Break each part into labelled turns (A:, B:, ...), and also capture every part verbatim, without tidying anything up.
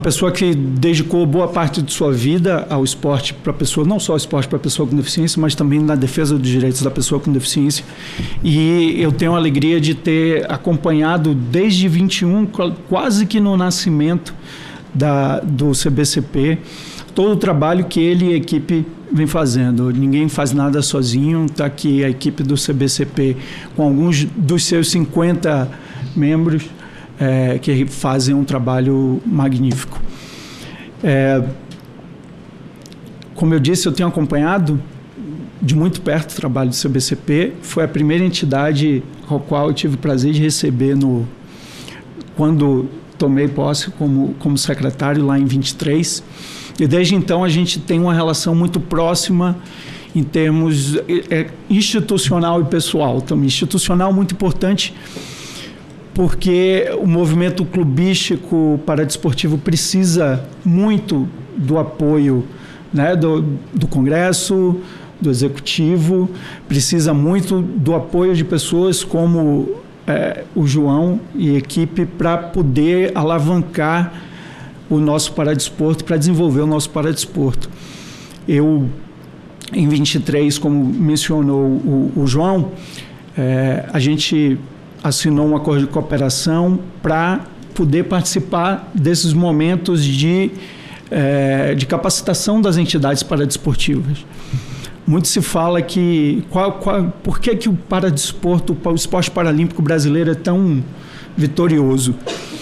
A: Pessoa que dedicou boa parte de sua vida ao esporte para a pessoa, não só ao esporte para a pessoa com deficiência, mas também na defesa dos direitos da pessoa com deficiência. E eu tenho a alegria de ter acompanhado desde vinte e um, quase que no nascimento da, do C B C P, todo o trabalho que ele e a equipe vem fazendo. Ninguém faz nada sozinho. Está aqui a equipe do C B C P com alguns dos seus cinquenta membros, É, que fazem um trabalho magnífico. É, como eu disse, eu tenho acompanhado de muito perto o trabalho do C B C P. Foi a primeira entidade ao qual eu tive o prazer de receber no, quando tomei posse como, como secretário lá em vinte e três. E desde então a gente tem uma relação muito próxima em termos é, institucional e pessoal. Então, institucional muito importante, porque o movimento clubístico paradesportivo precisa muito do apoio, né, do, do Congresso, do Executivo, precisa muito do apoio de pessoas como é, o João e a equipe para poder alavancar o nosso paradesporto, para desenvolver o nosso paradesporto. Eu, em vinte e três, como mencionou o, o João, é, a gente assinou um acordo de cooperação para poder participar desses momentos de, eh, de capacitação das entidades paradesportivas. Muito se fala que qual, qual, por que, que o paradesporto, o esporte paralímpico brasileiro é tão vitorioso.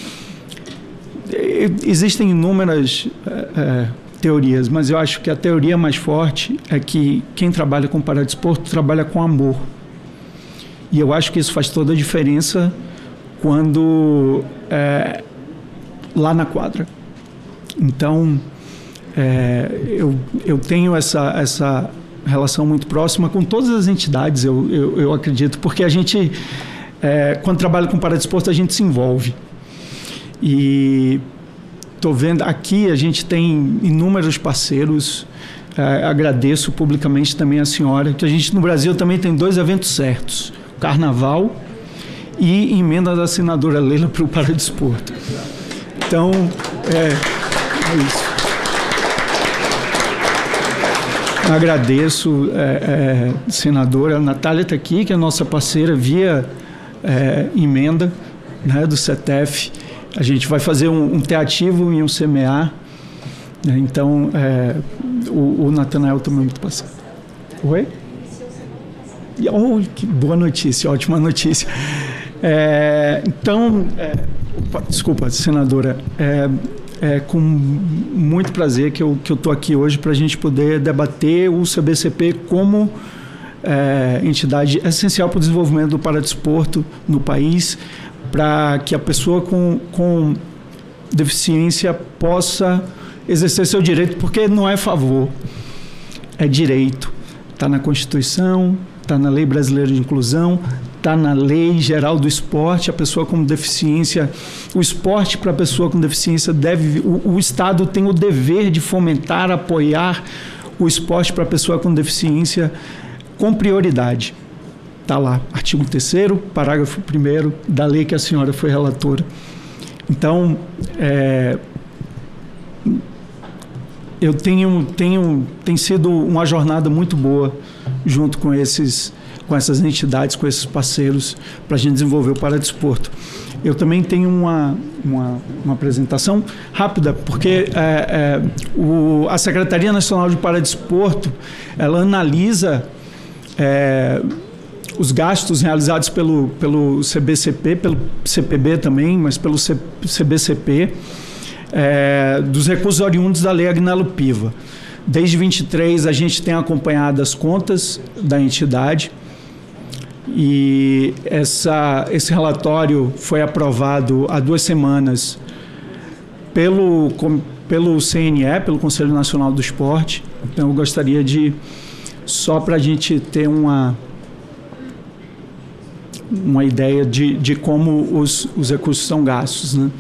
A: Existem inúmeras eh, teorias, mas eu acho que a teoria mais forte é que quem trabalha com paradesporto trabalha com amor. E eu acho que isso faz toda a diferença quando é, lá na quadra. Então, é, eu, eu tenho essa, essa relação muito próxima com todas as entidades, eu, eu, eu acredito, porque a gente, é, quando trabalha com paradesporto, a gente se envolve. E estou vendo aqui, a gente tem inúmeros parceiros. É, agradeço publicamente também a senhora, que a gente no Brasil também tem dois eventos certos: Carnaval e emenda da senadora Leila para o paradesporto. Então, é, é isso. Agradeço, é, é, senadora. A Natália está aqui, que é nossa parceira via é, emenda, né, do C E T E F. A gente vai fazer um, um teativo e um C M A. Né, então, é, o, o Natanael também é muito parceiro. Oi? Oh, que boa notícia, ótima notícia. É, então, é, opa, desculpa, senadora, é, é com muito prazer que eu que eu estou aqui hoje para a gente poder debater o C B C P como é, entidade essencial para o desenvolvimento do paradesporto no país, para que a pessoa com, com deficiência possa exercer seu direito, porque não é favor, é direito. Está na Constituição, está na Lei Brasileira de Inclusão, está na Lei Geral do Esporte. A pessoa com deficiência, o esporte para a pessoa com deficiência deve, o, o Estado tem o dever de fomentar, apoiar o esporte para a pessoa com deficiência com prioridade. Está lá, artigo terceiro, parágrafo primeiro da lei que a senhora foi relatora. Então, é, eu tenho, tenho, tem sido uma jornada muito boa junto com, esses, com essas entidades, com esses parceiros, para a gente desenvolver o paradesporto. Eu também tenho uma, uma, uma apresentação rápida, porque é, é, o, a Secretaria Nacional de Paradesporto, ela analisa é, os gastos realizados pelo, pelo C B C P, pelo C P B também, mas pelo C B C P, é, dos recursos oriundos da Lei Agnello Piva. Desde vinte e três, a gente tem acompanhado as contas da entidade e essa, esse relatório foi aprovado há duas semanas pelo, pelo C N E, pelo Conselho Nacional do Esporte. Então, eu gostaria de, só para a gente ter uma, uma ideia de, de como os, os recursos são gastos, né?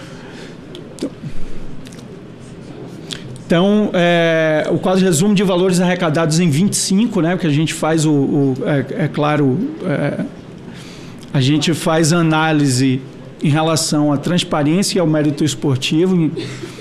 A: Então, é, o quadro de resumo de valores arrecadados em vinte e cinco, né, que a gente faz o, o é, é claro, é, a gente faz análise em relação à transparência e ao mérito esportivo.